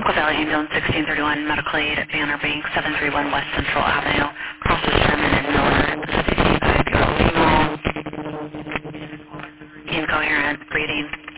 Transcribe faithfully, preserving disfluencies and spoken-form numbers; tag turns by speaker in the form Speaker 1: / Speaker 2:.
Speaker 1: Umpqua Valley Ambulance sixteen thirty-one, medical aid at Banner Bank, seven three one West Central Avenue, crosses Sherman and Miller. This is a fifty-five-year-old female, incoherent, breathing.